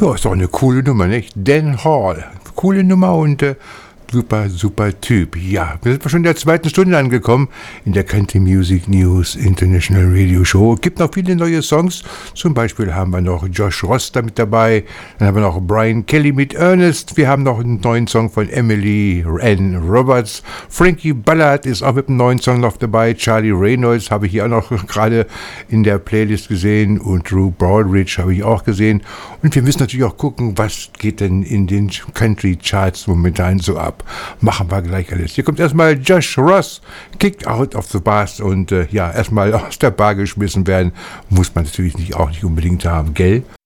Ja, ist doch eine coole Nummer, nicht? Dan Hall. Coole Nummer und super Typ. Ja, wir sind schon in der zweiten Stunde angekommen in der Country Music News International Radio Show. Es gibt noch viele neue Songs. Zum Beispiel haben wir noch Josh Ross da mit dabei. Dann haben wir noch Brian Kelly mit Ernest. Wir haben noch einen neuen Song von Emily Ann Roberts. Frankie Ballard ist auch mit einem neuen Song noch dabei. Charlie Reynolds habe ich hier auch noch gerade in der Playlist gesehen. Und Drew Baldridge habe ich auch gesehen. Und wir müssen natürlich auch gucken, was geht denn in den Country Charts momentan so ab. Machen wir gleich alles. Hier kommt erstmal Josh Ross, Kicked Out of the Bars und erstmal aus der Bar geschmissen werden. Muss man natürlich auch nicht unbedingt haben, gell?